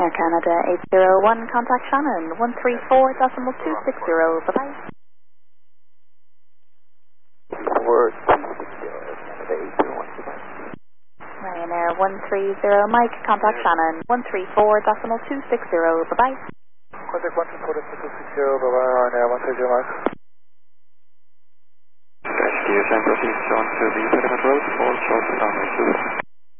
Air Canada 801, contact Shannon 134.260, bye-bye. 24260, Ryanair 130, Mike, contact Shannon 134.260, bye-bye. Contact 134.260, bye-bye, Ryanair 130, Mike. DSM proceeds on to the Sediment Road for short runway 2.